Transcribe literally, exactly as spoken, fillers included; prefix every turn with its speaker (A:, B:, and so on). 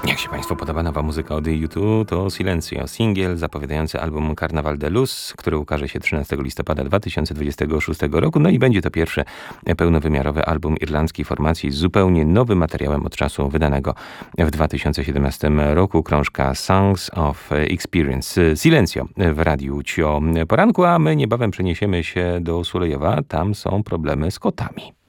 A: Jak się Państwu podoba nowa muzyka od U dwa, to Silencio, singiel zapowiadający album Carnaval de Luz, który ukaże się trzynastego listopada dwa tysiące dwudziestego szóstego roku. No i będzie to pierwszy pełnowymiarowy album irlandzkiej formacji z zupełnie nowym materiałem od czasu wydanego w dwa tysiące siedemnastym roku. Krążka Songs of Experience. Silencio w Radiu Cio Poranku, a my niebawem przeniesiemy się do Sulejowa. Tam są problemy z kotami.